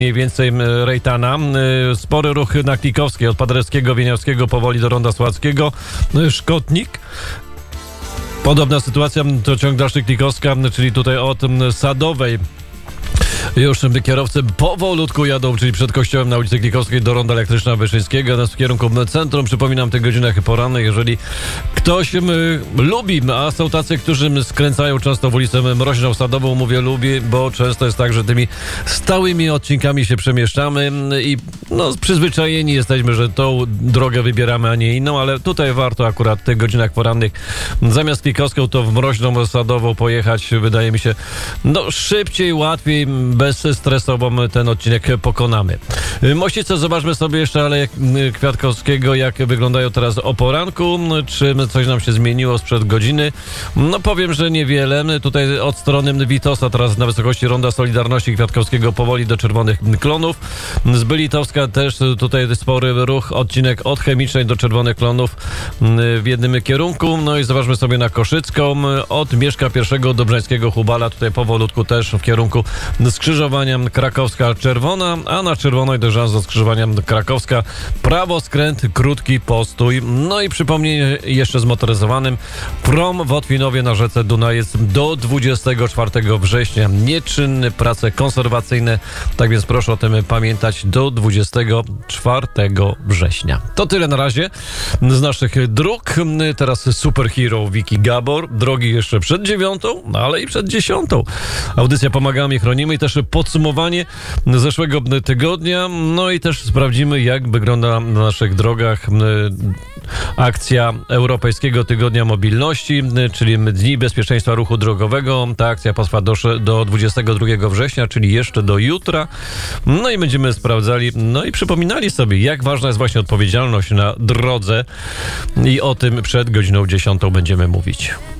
mniej więcej Rejtana. Spory ruch na Klikowskiej od Paderewskiego, Wieniawskiego powoli do Ronda Sładzkiego. Szkotnik. Podobna sytuacja to ciąg dalszy Klikowska, czyli tutaj od Sadowej. Już kierowcy powolutku jadą, czyli przed kościołem na ulicy Klikowskiej do Ronda Elektryczna Wyszyńskiego, w kierunku centrum. Przypominam, w tych godzinach porannych, jeżeli ktoś lubi, a są tacy, którzy skręcają często w ulicę Mroźną Sadową, mówię lubi, bo często jest tak, że tymi stałymi odcinkami się przemieszczamy i przyzwyczajeni jesteśmy, że tą drogę wybieramy, a nie inną, ale tutaj warto akurat w tych godzinach porannych zamiast Klikowską to w Mroźną Sadową pojechać, wydaje mi się, szybciej, łatwiej, bezstresowo ten odcinek pokonamy. Mościce, zobaczmy sobie jeszcze Aleję Kwiatkowskiego, jak wyglądają teraz o poranku, czy coś nam się zmieniło sprzed godziny. Powiem, że niewiele. Tutaj od strony Witosa, teraz na wysokości Ronda Solidarności Kwiatkowskiego powoli do Czerwonych Klonów. Z Bylitowska też tutaj spory ruch, odcinek od Chemicznej do Czerwonych Klonów w jednym kierunku. I zobaczmy sobie na Koszycką, od Mieszka I do Brzeńskiego Hubala, tutaj powolutku też w kierunku skrzyżowania Krakowska-Czerwona, a na czerwonej dojrzałem do skrzyżowania Krakowska. Prawo skręt, krótki postój. I przypomnienie jeszcze zmotoryzowanym. Prom w Otwinowie na rzece Dunajec do 24 września. Nieczynny, prace konserwacyjne. Tak więc proszę o tym pamiętać do 24 września. To tyle na razie z naszych dróg. Teraz superhero Wiki Gabor. Drogi jeszcze przed 9, ale i przed 10. Audycja Pomagamy i Chronimy i też podsumowanie zeszłego tygodnia. I też sprawdzimy, jak wygląda na naszych drogach akcja Europejskiego Tygodnia Mobilności, czyli Dni Bezpieczeństwa Ruchu Drogowego. Ta akcja potrwa do 22 września, czyli jeszcze do jutra. I będziemy sprawdzali, i przypominali sobie, jak ważna jest właśnie odpowiedzialność na drodze i o tym przed godziną 10 będziemy mówić.